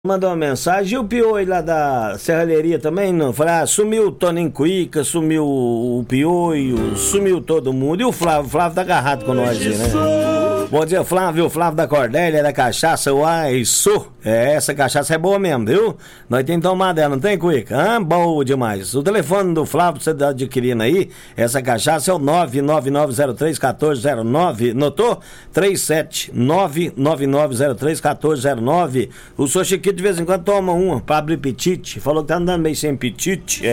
Mandou uma mensagem. E o Pioi lá da serralheria também, não? Falei, sumiu o Toninho Cuica, sumiu o Pioi, sumiu todo mundo. E o Flávio? O Flávio tá agarrado com nós, né? Bom dia, Flávio. Flávio da Cordélia, da cachaça, uai, essa cachaça é boa mesmo, viu? Nós temos que tomar dela, não tem, Cuica? Boa demais. O telefone do Flávio pra você tá adquirindo aí, essa cachaça é o 999031409, notou? 37999031409. O seu Chiquito de vez em quando toma uma pra abrir apetite. Falou que tá andando meio sem apetite.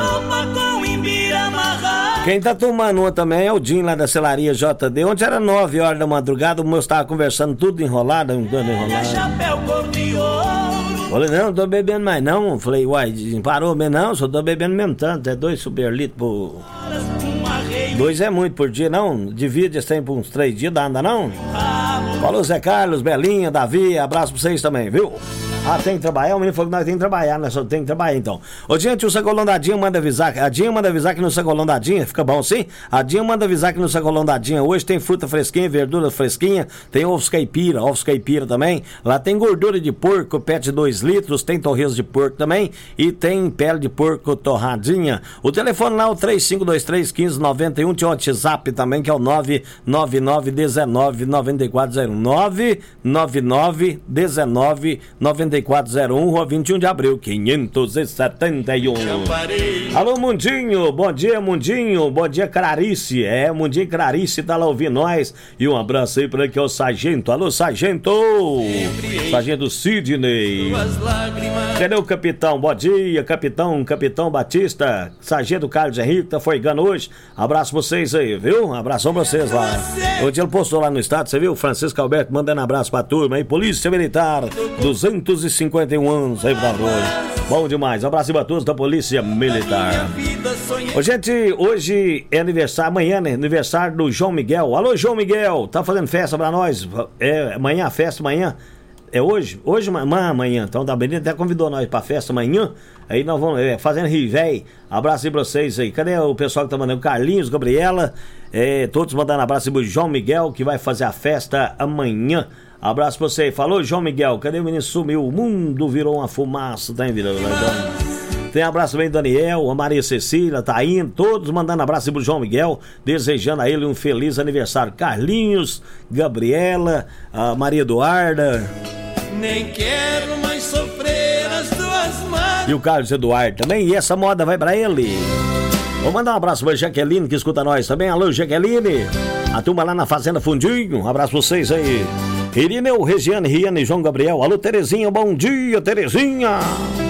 Quem tá tomando uma também é o Dinho lá da Celaria JD. Ontem era 9 horas da madrugada, o moço tava conversando tudo enrolado. Falei, não tô bebendo mais não. Falei, uai, parou mesmo não, só tô bebendo mesmo tanto. É 2 super litros por... 2 é muito por dia, não? Divide esse tempo por uns 3 dias, dá não? Falou, Zé Carlos, Belinha, Davi, abraço pra vocês também, viu? Tem que trabalhar? O menino falou que nós temos que trabalhar, nós só tem que trabalhar então. Ô, gente, o sacolão da Dinha manda avisar. A Dinha manda avisar que no sacolão da Dinha, fica bom sim? A Dinha manda avisar que no sacolão da Dinha hoje tem fruta fresquinha, verdura fresquinha, tem ovos caipira também. Lá tem gordura de porco, pet de 2 litros, tem torresmo de porco também e tem pele de porco torradinha. O telefone lá é o 3523-1591, tinha o WhatsApp também que é o 999199401, 999199401, Rua 21 de Abril, 571. Alô, Mundinho, bom dia, Mundinho, bom dia, Clarice. Mundinho e Clarice tá lá ouvindo nós. E um abraço aí pra ele que é o Sargento. Alô, Sargento! Sargento Sidney. Cadê o capitão? Bom dia, capitão Batista. Sargento Carlos Henrique tá folgando hoje. Abraço pra vocês aí, viu? Um abração pra vocês lá. Hoje ele postou lá no estado, você viu? Francisco Alberto mandando abraço pra turma aí. Polícia Militar, 251 anos aí pra nós. Bom demais. Um abraço pra todos da Polícia Militar. Ô, gente, hoje é aniversário, amanhã, né? Aniversário do João Miguel. Alô, João Miguel, tá fazendo festa pra nós? Amanhã, a festa amanhã. É hoje? Hoje, amanhã. Então, da Benita até convidou nós pra festa amanhã. Aí nós vamos fazendo rivéi. Abraço aí pra vocês aí. Cadê o pessoal que tá mandando? Carlinhos, Gabriela. Todos mandando abraço aí pro João Miguel, que vai fazer a festa amanhã. Abraço pra você. Falou, João Miguel. Cadê o menino? Sumiu. O mundo virou uma fumaça. Tá virando. Tem abraço também, Daniel, a Maria Cecília, tá indo. Todos mandando abraço aí pro João Miguel. Desejando a ele um feliz aniversário. Carlinhos, Gabriela, a Maria Eduarda. Nem quero mais sofrer as tuas mãos. E o Carlos Eduardo também. E essa moda vai pra ele. Vou mandar um abraço pra Jaqueline, que escuta nós também. Alô, Jaqueline. A turma lá na Fazenda Fundinho. Um abraço pra vocês aí. Irineu, Regiane, Riane e João Gabriel. Alô, Terezinha, bom dia, Terezinha.